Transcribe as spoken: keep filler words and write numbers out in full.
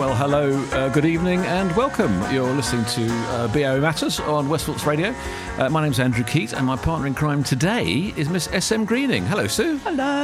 Well, hello, uh, good evening, and welcome. You're listening to uh, B O Matters on Westport Radio. Uh, my name's Andrew Keat, and my partner in crime today is Miss S M Greening. Hello, Sue. Hello.